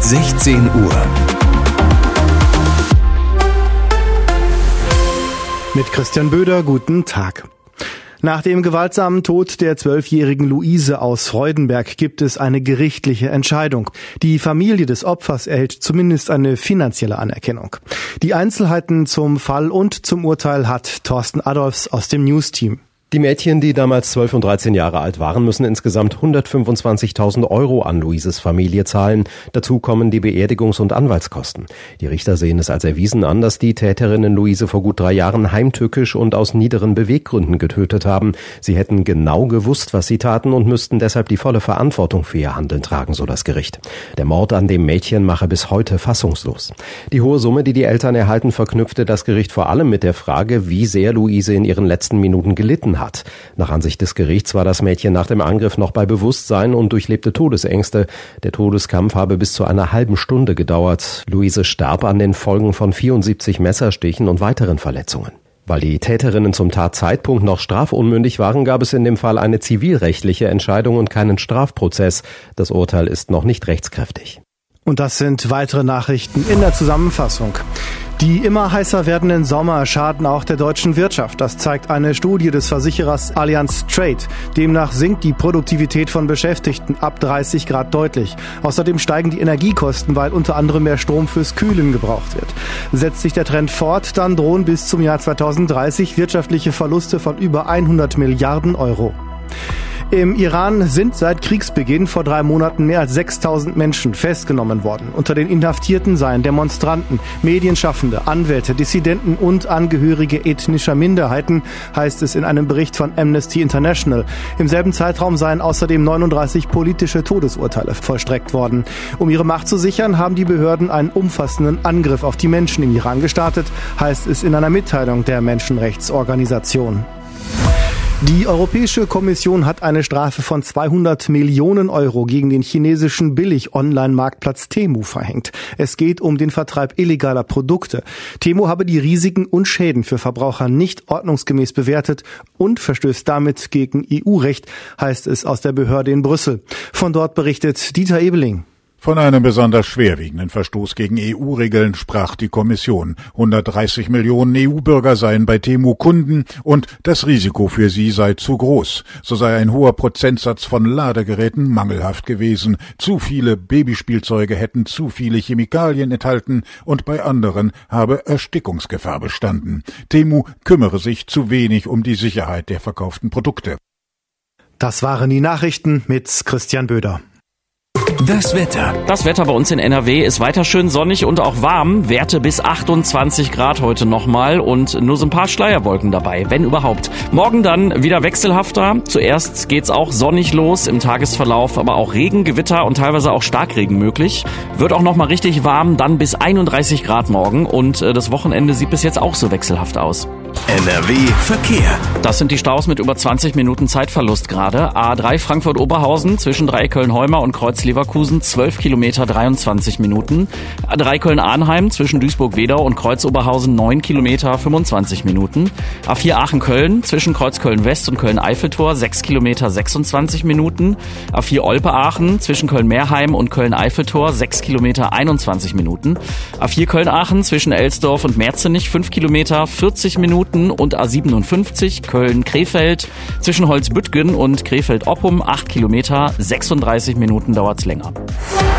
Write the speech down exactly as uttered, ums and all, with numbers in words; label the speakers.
Speaker 1: sechzehn Uhr.
Speaker 2: Mit Christian Böder, guten Tag. Nach dem gewaltsamen Tod der zwölfjährigen Luise aus Freudenberg gibt es eine gerichtliche Entscheidung. Die Familie des Opfers erhält zumindest eine finanzielle Anerkennung. Die Einzelheiten zum Fall und zum Urteil hat Thorsten Adolfs aus dem News-Team.
Speaker 3: Die Mädchen, die damals zwölf und dreizehn Jahre alt waren, müssen insgesamt hundertfünfundzwanzigtausend Euro an Luises Familie zahlen. Dazu kommen die Beerdigungs- und Anwaltskosten. Die Richter sehen es als erwiesen an, dass die Täterinnen Luise vor gut drei Jahren heimtückisch und aus niederen Beweggründen getötet haben. Sie hätten genau gewusst, was sie taten und müssten deshalb die volle Verantwortung für ihr Handeln tragen, so das Gericht. Der Mord an dem Mädchen mache bis heute fassungslos. Die hohe Summe, die die Eltern erhalten, verknüpfte das Gericht vor allem mit der Frage, wie sehr Luise in ihren letzten Minuten gelitten hat. Hat. Nach Ansicht des Gerichts war das Mädchen nach dem Angriff noch bei Bewusstsein und durchlebte Todesängste. Der Todeskampf habe bis zu einer halben Stunde gedauert. Luise starb an den Folgen von vierundsiebzig Messerstichen und weiteren Verletzungen. Weil die Täterinnen zum Tatzeitpunkt noch strafunmündig waren, gab es in dem Fall eine zivilrechtliche Entscheidung und keinen Strafprozess. Das Urteil ist noch nicht rechtskräftig.
Speaker 2: Und das sind weitere Nachrichten in der Zusammenfassung. Die immer heißer werdenden Sommer schaden auch der deutschen Wirtschaft. Das zeigt eine Studie des Versicherers Allianz Trade. Demnach sinkt die Produktivität von Beschäftigten ab dreißig Grad deutlich. Außerdem steigen die Energiekosten, weil unter anderem mehr Strom fürs Kühlen gebraucht wird. Setzt sich der Trend fort, dann drohen bis zum Jahr zweitausenddreißig wirtschaftliche Verluste von über hundert Milliarden Euro. Im Iran sind seit Kriegsbeginn vor drei Monaten mehr als sechstausend Menschen festgenommen worden. Unter den Inhaftierten seien Demonstranten, Medienschaffende, Anwälte, Dissidenten und Angehörige ethnischer Minderheiten, heißt es in einem Bericht von Amnesty International. Im selben Zeitraum seien außerdem neununddreißig politische Todesurteile vollstreckt worden. Um ihre Macht zu sichern, haben die Behörden einen umfassenden Angriff auf die Menschen im Iran gestartet, heißt es in einer Mitteilung der Menschenrechtsorganisation. Die Europäische Kommission hat eine Strafe von zweihundert Millionen Euro gegen den chinesischen Billig-Online-Marktplatz Temu verhängt. Es geht um den Vertreib illegaler Produkte. Temu habe die Risiken und Schäden für Verbraucher nicht ordnungsgemäß bewertet und verstößt damit gegen E U-Recht, heißt es aus der Behörde in Brüssel. Von dort berichtet Dieter Ebeling.
Speaker 4: Von einem besonders schwerwiegenden Verstoß gegen E U-Regeln sprach die Kommission. hundertdreißig Millionen E U-Bürger seien bei Temu Kunden und das Risiko für sie sei zu groß. So sei ein hoher Prozentsatz von Ladegeräten mangelhaft gewesen. Zu viele Babyspielzeuge hätten zu viele Chemikalien enthalten und bei anderen habe Erstickungsgefahr bestanden. Temu kümmere sich zu wenig um die Sicherheit der verkauften Produkte.
Speaker 2: Das waren die Nachrichten mit Christian Böder.
Speaker 1: Das Wetter.
Speaker 5: Das Wetter bei uns in N R W ist weiter schön sonnig und auch warm. Werte bis achtundzwanzig Grad heute nochmal und nur so ein paar Schleierwolken dabei, wenn überhaupt. Morgen dann wieder wechselhafter. Zuerst geht's auch sonnig los im Tagesverlauf, aber auch Regen, Gewitter und teilweise auch Starkregen möglich. Wird auch nochmal richtig warm, dann bis einunddreißig Grad morgen und das Wochenende sieht bis jetzt auch so wechselhaft aus.
Speaker 1: N R W Verkehr.
Speaker 5: Das sind die Staus mit über zwanzig Minuten Zeitverlust gerade. A drei Frankfurt-Oberhausen zwischen Dreieck Köln-Heuma und Kreuz Leverkusen zwölf Kilometer dreiundzwanzig Minuten. A drei Köln-Arnheim zwischen Duisburg-Wedau und Kreuz Oberhausen neun Kilometer fünfundzwanzig Minuten. A vier Aachen-Köln zwischen Kreuz Köln-West und Köln-Eiffeltor sechs Kilometer sechsundzwanzig Minuten. A vier Olpe-Aachen zwischen Köln-Meerheim und Köln-Eiffeltor sechs Kilometer einundzwanzig Minuten. A vier Köln-Aachen zwischen Elsdorf und Merzenich fünf Kilometer vierzig Minuten. Und A siebenundfünfzig Köln-Krefeld zwischen Holzbüttgen und Krefeld-Oppum acht Kilometer, sechsunddreißig Minuten dauert's länger.